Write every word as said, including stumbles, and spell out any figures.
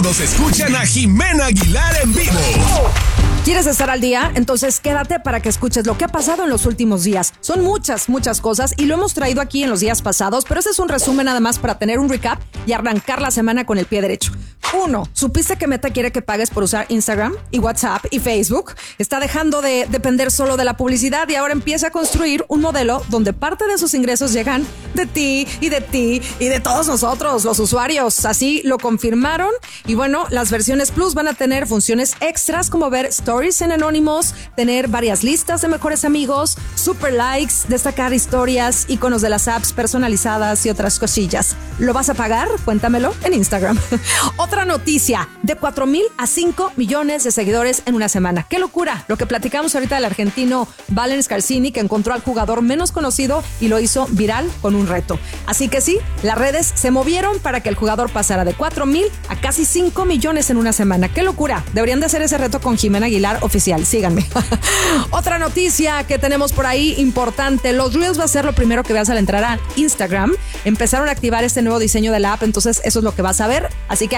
nos escuchan a Jimena Aguilar en vivo. ¿Quieres estar al día? Entonces quédate para que escuches lo que ha pasado en los últimos días. Son muchas, muchas cosas y lo hemos traído aquí en los días pasados, pero este es un resumen nada más para tener un recap y arrancar la semana con el pie derecho. Uno, ¿supiste que Meta quiere que pagues por usar Instagram y WhatsApp y Facebook? Está dejando de depender solo de la publicidad y ahora empieza a construir un modelo donde parte de sus ingresos llegan de ti y de ti y de todos nosotros, los usuarios. Así lo confirmaron y bueno, las versiones Plus van a tener funciones extras como ver stories en anónimos, tener varias listas de mejores amigos, super likes, destacar historias, iconos de las apps personalizadas y otras cosillas. ¿Lo vas a pagar? Cuéntamelo en Instagram. Otra noticia, de cuatro mil a cinco millones de seguidores en una semana. ¡Qué locura! Lo que platicamos ahorita del argentino Valen Scarsini, que encontró al jugador menos conocido y lo hizo viral con un reto. Así que sí, las redes se movieron para que el jugador pasara de cuatro mil a casi cinco millones en una semana. ¡Qué locura! Deberían de hacer ese reto con Jimena Aguilar oficial. Síganme. Otra noticia que tenemos por ahí importante. Los Reels va a ser lo primero que veas al entrar a Instagram. Empezaron a activar este nuevo diseño de la app, entonces eso es lo que vas a ver. Así que